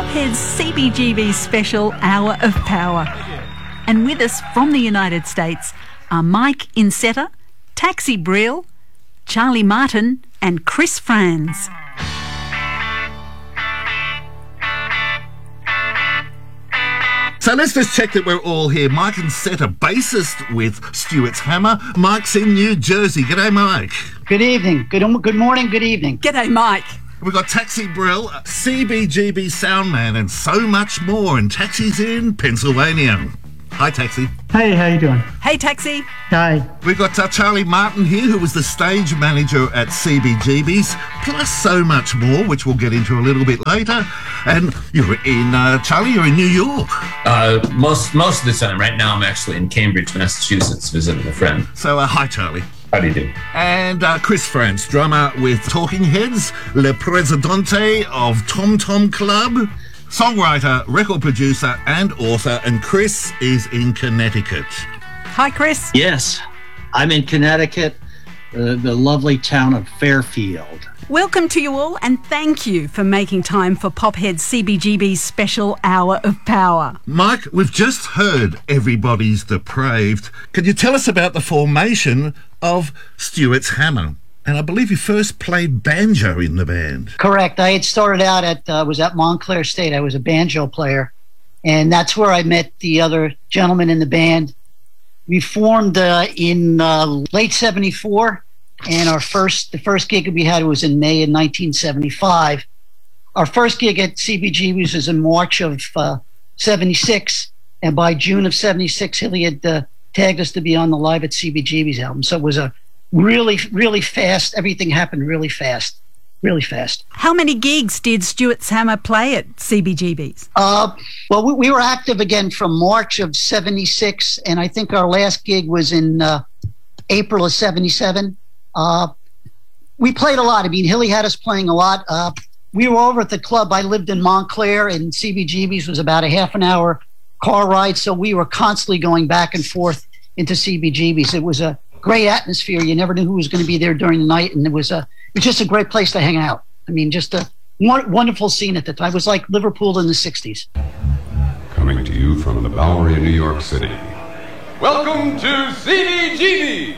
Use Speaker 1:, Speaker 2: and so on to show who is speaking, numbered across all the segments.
Speaker 1: Pophead's CBGB special Hour of Power. And with us from the United States are Mike Insetta, Taxi Brill, Charlie Martin and Chris Frantz.
Speaker 2: So let's just check that we're all here. Mike Insetta, bassist with Stuart's Hammer. Mike's in New Jersey. G'day, Mike.
Speaker 3: Good evening. Good morning. Good evening.
Speaker 1: G'day, Mike.
Speaker 2: We've got Taxi Brill, CBGB soundman, and so much more. And Taxi's in Pennsylvania. Hi, Taxi.
Speaker 4: Hey, how you doing?
Speaker 1: Hey, Taxi.
Speaker 4: Hi.
Speaker 2: We've got Charlie Martin here, who was the stage manager at CBGB's, plus so much more, which we'll get into a little bit later. And you're in, Charlie, you're in New York.
Speaker 5: Most of the time. Right now I'm actually in Cambridge, Massachusetts, visiting a friend.
Speaker 2: So, hi, Charlie.
Speaker 5: How do you do?
Speaker 2: And Chris Frantz, drummer with Talking Heads, Le Presidente of Tom Tom Club, songwriter, record producer and author, and Chris is in Connecticut.
Speaker 1: Hi, Chris.
Speaker 3: Yes, I'm in Connecticut, the lovely town of Fairfield.
Speaker 1: Welcome to you all, and thank you for making time for Pophead's CBGB's special Hour of Power.
Speaker 2: Mike, we've just heard Everybody's Depraved. Can you tell us about the formation of Stuart's Hammer? And I believe you first played banjo in the band.
Speaker 3: Correct. I had started out was at Montclair State. I was a banjo player, and that's where I met the other gentleman in the band. We formed in late '74, and the first gig we had was in May of 1975. Our first gig at CBGB's was in March of '76, and by June of '76, Hilly had tagged us to be on the Live at CBGB's album. So it was a really, really fast. Everything happened really fast. Really fast.
Speaker 1: How many gigs did Stuart's Hammer play at CBGB's?
Speaker 3: Well, we were active again from March of '76, and I think our last gig was in April of '77. We played a lot. I mean, Hilly had us playing a lot. We were over at the club. I lived in Montclair, and CBGB's was about a half an hour car ride, so we were constantly going back and forth into CBGB's. It was a great atmosphere. You never knew who was going to be there during the night, and it was just a great place to hang out. I mean, just a wonderful scene at the time. It was like Liverpool in the '60s.
Speaker 6: Coming to you from the Bowery in New York City. Welcome to CBGB's!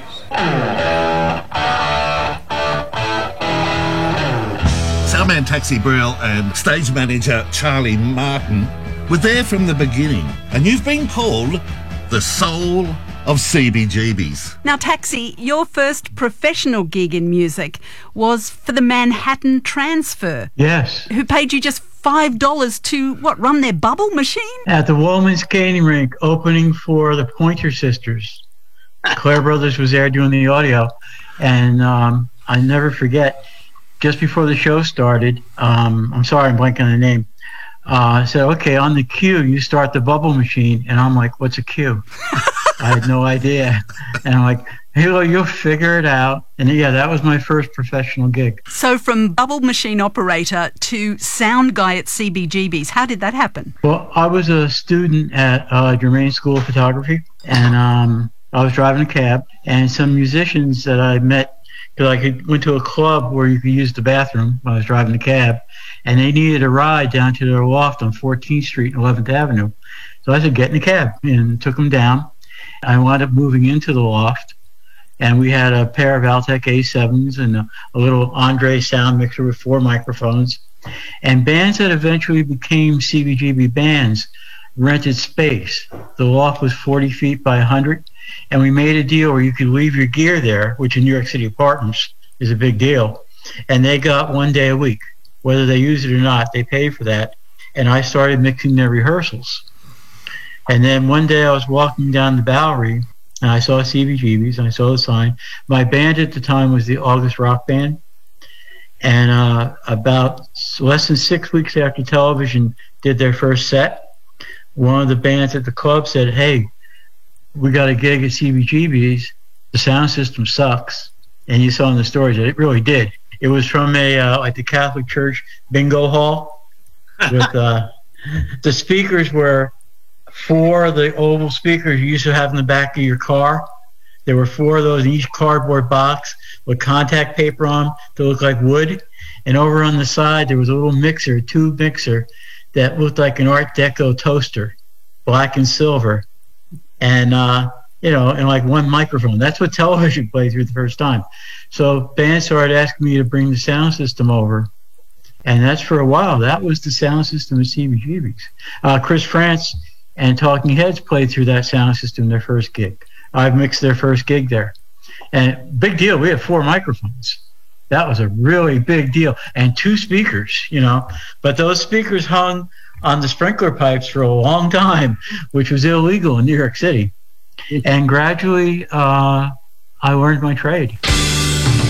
Speaker 2: Soundman Taxi Brill and stage manager Charlie Martin were there from the beginning, and you've been called the soul of CBGB's.
Speaker 1: Now, Taxi, your first professional gig in music was for the Manhattan Transfer.
Speaker 4: Yes.
Speaker 1: Who paid you just $5 to, run their bubble machine?
Speaker 4: At the Woolman Skating Rink, opening for the Pointer Sisters. Claire Brothers was there doing the audio. And I never forget, just before the show started, I'm sorry, I'm blanking on the name, I said, okay, on the cue, you start the bubble machine. And I'm like, what's a cue? I had no idea. And I'm like, hey, you'll figure it out. And yeah, that was my first professional gig. So from bubble machine operator to sound guy at CBGB's, how did that happen? Well, I was a student at Germain School of Photography, and I was driving a cab, and some musicians that I met, because I went to a club where you could use the bathroom when I was driving the cab, and they needed a ride down to their loft on 14th Street and 11th Avenue. So I said, get in the cab, and took them down. I wound up moving into the loft, and we had a pair of Altec A7s and a little Andre sound mixer with 4 microphones. And bands that eventually became CBGB bands rented space. The loft was 40 feet by 100, and we made a deal where you could leave your gear there, which in New York City apartments is a big deal, and they got 1 day a week. Whether they used it or not, they paid for that, and I started mixing their rehearsals. And then one day I was walking down the Bowery, and I saw CBGB's, and I saw the sign. My band at the time was the August Rock Band. And about less than 6 weeks after television did their first set, one of the bands at the club said, hey, we got a gig at CBGB's. The sound system sucks. And you saw in the stories that it really did. It was from like the Catholic Church bingo hall. With the speakers were 4 of the oval speakers you used to have in the back of your car. There were 4 of those in each cardboard box with contact paper on to look like wood. And over on the side, there was a little mixer, a tube mixer, that looked like an Art Deco toaster, black and silver, and and like one microphone. That's what television played through the first time. So bands started asking me to bring the sound system over, and that's for a while. That was the sound system of CBGB's. Chris France and Talking Heads played through that sound system their first gig. I mixed their first gig there. And big deal, we had 4 microphones. That was a really big deal. And 2 speakers, But those speakers hung on the sprinkler pipes for a long time, which was illegal in New York City. And gradually, I learned my trade.